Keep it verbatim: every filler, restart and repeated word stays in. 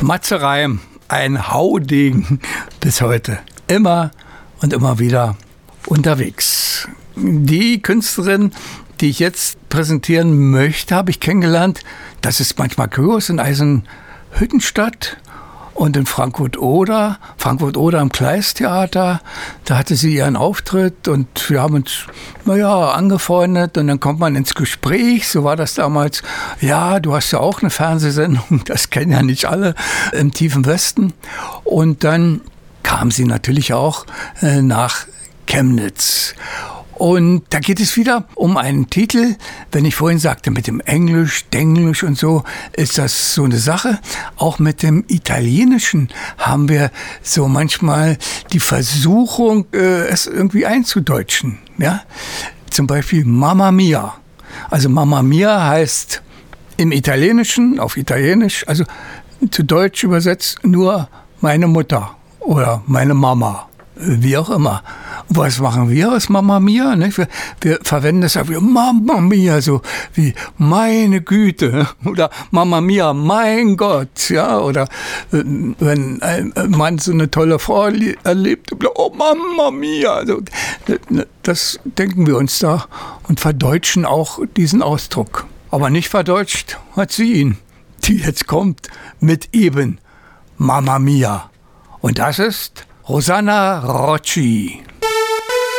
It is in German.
Matze Reim, ein Haudegen bis heute. Immer und immer wieder unterwegs. Die Künstlerin, die ich jetzt präsentieren möchte, habe ich kennengelernt. Das ist manchmal kurios in Eisenhüttenstadt und in Frankfurt-Oder. Frankfurt-Oder im Kleist-Theater. Da hatte sie ihren Auftritt und wir haben uns, naja, angefreundet und dann kommt man ins Gespräch. So war das damals. Ja, du hast ja auch eine Fernsehsendung, das kennen ja nicht alle, im tiefen Westen. Und dann kam sie natürlich auch äh, nach Chemnitz. Und da geht es wieder um einen Titel. Wenn ich vorhin sagte, mit dem Englisch, Denglisch und so, ist das so eine Sache. Auch mit dem Italienischen haben wir so manchmal die Versuchung, äh, es irgendwie einzudeutschen. Ja? Zum Beispiel Mamma Mia. Also Mamma Mia heißt im Italienischen, auf Italienisch, also zu Deutsch übersetzt nur meine Mutter oder meine Mama. Wie auch immer. Was machen wir aus Mamma Mia? Ne? Wir, wir verwenden das auch wie Mamma Mia, so wie meine Güte oder Mamma Mia, mein Gott, ja, oder äh, wenn ein Mann so eine tolle Frau erlebt, oh Mamma Mia, also, das denken wir uns da und verdeutschen auch diesen Ausdruck. Aber nicht verdeutscht hat sie ihn, die jetzt kommt mit eben Mamma Mia. Und das ist Rosanna Rocci.